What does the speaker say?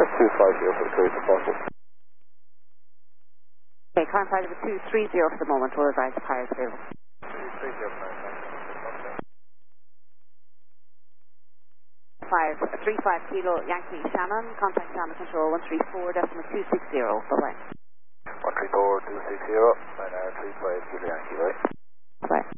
250 for the cruise if possible. Okay, current flight of 230 for the moment. We'll advise the pilots available. 35 Kilo Yankee Shannon, contact Shannon Control 134.260, bye-bye. 134.260, 9 35 Kilo Yankee, right? Bye-bye.